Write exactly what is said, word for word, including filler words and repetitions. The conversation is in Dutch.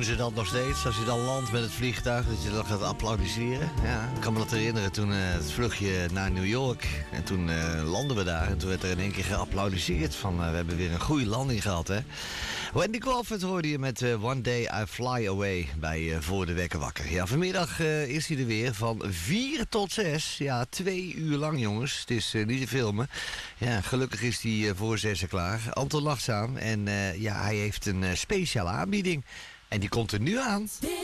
doen ze dat nog steeds. Als je dan landt met het vliegtuig, dat je dan gaat applaudisseren. Ja, ik kan me dat herinneren toen uh, het vluchtje naar New York. En toen uh, landden we daar en toen werd er in één keer geapplaudiseerd van uh, we hebben weer een goede landing gehad, hè. Wendy Crawford hoorde je met uh, One Day I Fly Away bij uh, Voor de Wekker Wakker. Ja, vanmiddag uh, is hij er weer van vier tot zes. Ja, twee uur lang, jongens. Het is uh, niet te filmen. Ja, gelukkig is hij uh, voor zessen klaar. Anton Lachtzame. En uh, ja, hij heeft een uh, speciale aanbieding. En die komt er nu aan. Dit